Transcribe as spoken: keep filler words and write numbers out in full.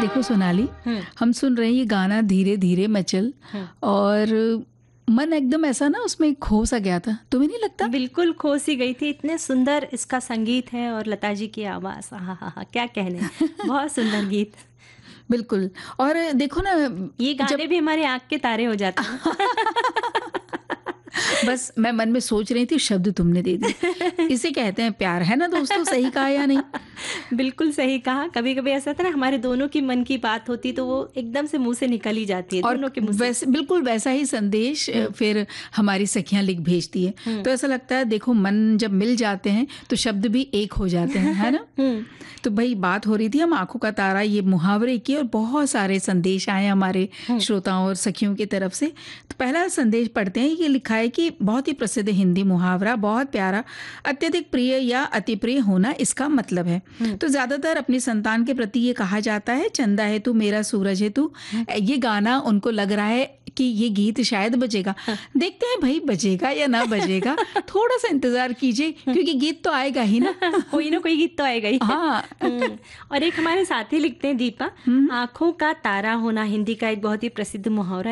देखो सोनाली, हम्म हम सुन रहे हैं ये गाना धीरे धीरे मचल, हम्म और मन एकदम ऐसा ना उसमें खो सा गया था, तुम्हें नहीं लगता? बिल्कुल खो सी गई थी। इतने सुंदर इसका संगीत है और लता जी की आवाज, हाँ हाँ हाँ, क्या कहने। बहुत सुंदर गीत। बिल्कुल। और देखो ना, ये जब गाने भी हमारे आँख के तारे हो जाते हैं। बस मैं मन में सोच रही थी, शब्द तुमने दे दिए। इसे कहते हैं प्यार, है ना दोस्तों? सही कहा या नहीं? बिल्कुल सही कहा। कभी कभी ऐसा था ना, हमारे दोनों की मन की बात होती तो वो एकदम से मुंह से निकल ही जाती है, और दोनों के मुंह से। वैसे बिल्कुल वैसा ही संदेश अ, हम्म फिर हमारी सखियां लिख भेजती है। हम्म तो ऐसा लगता है, देखो मन जब मिल जाते हैं तो शब्द भी एक हो जाते हैं, है ना? हम्म तो भाई बात हो रही थी हम आंखों का तारा, ये मुहावरे की, और बहुत सारे संदेश आए हमारे हम्म श्रोताओं और सखियों की तरफ से। तो पहला संदेश पढ़ते हैं। ये लिखा है कि बहुत ही प्रसिद्ध हिंदी मुहावरा, बहुत प्यारा, अत्यधिक प्रिय या अति प्रिय होना इसका मतलब है। हम्म तो ज्यादातर अपनी संतान के प्रति ये कहा जाता है, चंदा है तू मेरा सूरज है तू। हम्म, ये गाना उनको लग रहा है कि ये गीत शायद बजेगा। हाँ। देखते हैं भाई बजेगा या ना बजेगा, थोड़ा सा इंतजार कीजिए, क्योंकि गीत तो आएगा ही ना। कोई ना कोई गीत तो आएगा ही। हाँ। हम्म, और एक हमारे साथी लिखते हैं, दीपा, हम्म। आंखों का तारा होना हिंदी का एक बहुत ही प्रसिद्ध मुहावरा